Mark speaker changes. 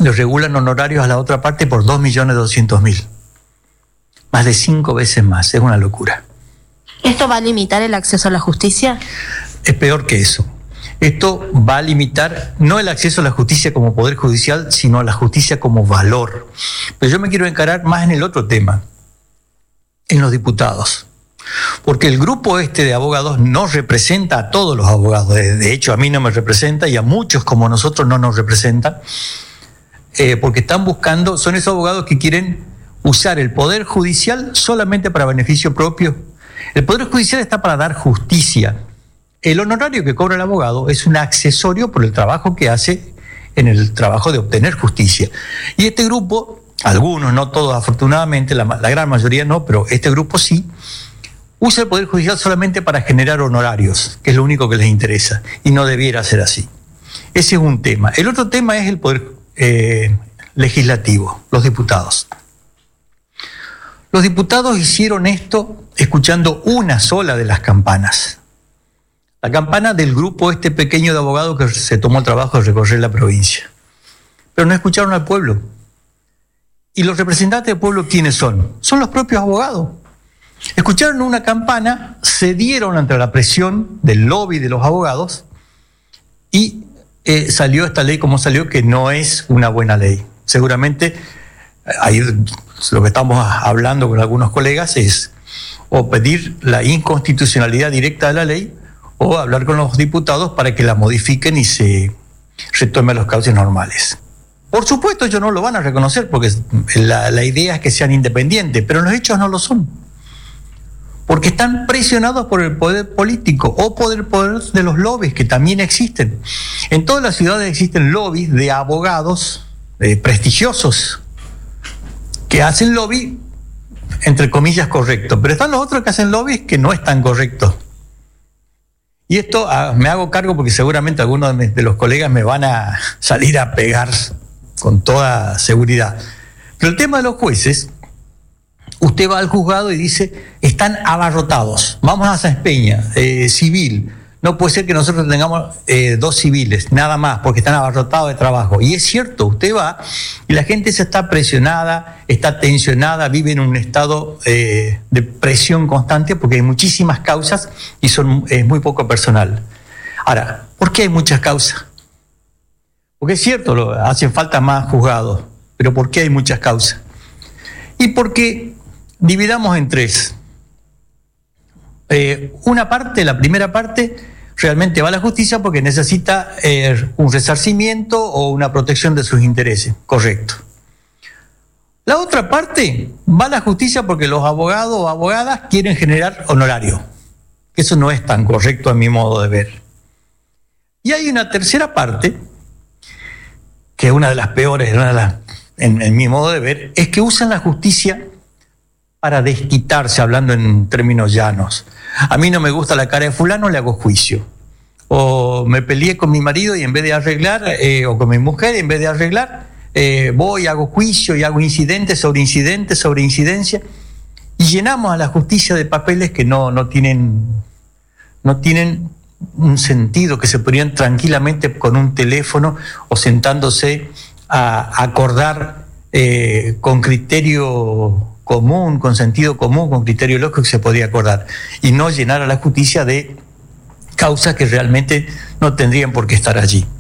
Speaker 1: le regulan honorarios a la otra parte por 2.200.000. Más de 5 veces más, es una locura.
Speaker 2: ¿Esto va a limitar el acceso a la justicia?
Speaker 1: Es peor que eso. Esto va a limitar no el acceso a la justicia como poder judicial, sino a la justicia como valor. Pero yo me quiero encarar más en el otro tema, en los diputados. Porque el grupo de abogados no representa a todos los abogados. De hecho, a mí no me representa y a muchos como nosotros no nos representan. Porque están buscando, son esos abogados que quieren usar el poder judicial solamente para beneficio propio. El poder judicial está para dar justicia. El honorario que cobra el abogado es un accesorio por el trabajo que hace en el trabajo de obtener justicia. Y este grupo, algunos, no todos afortunadamente, la gran mayoría no, pero este grupo sí, usa el poder judicial solamente para generar honorarios, que es lo único que les interesa, y no debiera ser así. Ese es un tema. El otro tema es el poder legislativo, los diputados. Los diputados hicieron esto escuchando una sola de las campanas. La campana del grupo pequeño de abogados que se tomó el trabajo de recorrer la provincia. Pero no escucharon al pueblo. ¿Y los representantes del pueblo quiénes son? Son los propios abogados. Escucharon una campana, cedieron ante la presión del lobby de los abogados y salió esta ley como salió, que no es una buena ley. Seguramente ahí lo que estamos hablando con algunos colegas es o pedir la inconstitucionalidad directa de la ley o hablar con los diputados para que la modifiquen y se retomen los cauces normales. Por supuesto, ellos no lo van a reconocer porque la idea es que sean independientes, pero en los hechos no lo son. Porque están presionados por el poder político o por el poder de los lobbies que también existen. En todas las ciudades existen lobbies de abogados prestigiosos que hacen lobby, entre comillas, correcto. Pero están los otros que hacen lobbies que no están correctos. Y esto me hago cargo porque seguramente algunos de los colegas me van a salir a pegar con toda seguridad. Pero el tema de los jueces, usted va al juzgado y dice, están abarrotados, vamos a Sáenz Peña, civil. No puede ser que nosotros tengamos 2 civiles, nada más, porque están abarrotados de trabajo. Y es cierto, usted va y la gente se está presionada, está tensionada, vive en un estado de presión constante porque hay muchísimas causas y es muy poco personal. Ahora, ¿por qué hay muchas causas? Porque es cierto, hacen falta más juzgados, pero ¿por qué hay muchas causas? Y porque dividamos en 3. Una parte, la primera parte, realmente va a la justicia porque necesita un resarcimiento o una protección de sus intereses, correcto. La otra parte va a la justicia porque los abogados o abogadas quieren generar honorario. Eso no es tan correcto a mi modo de ver. Y hay una tercera parte, que es una de las peores, en mi modo de ver, es que usan la justicia para desquitarse, hablando en términos llanos. A mí no me gusta la cara de fulano, le hago juicio. O me peleé con mi marido y en vez de arreglar, o con mi mujer, en vez de arreglar, voy, hago juicio y hago incidentes sobre incidencia. Y llenamos a la justicia de papeles que no tienen un sentido, que se podrían tranquilamente con un teléfono o sentándose a acordar con criterio común, con sentido común, con criterio lógico que se podría acordar, y no llenar a la justicia de causas que realmente no tendrían por qué estar allí.